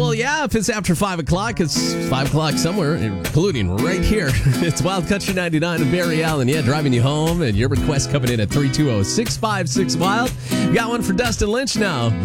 Well, yeah, if it's after 5 o'clock, it's 5 o'clock somewhere, including right here. It's Wild Country 99 of Barry Allen. Yeah, driving you home, and your request coming in at 320-656-WILD. We got one for Dustin Lynch now.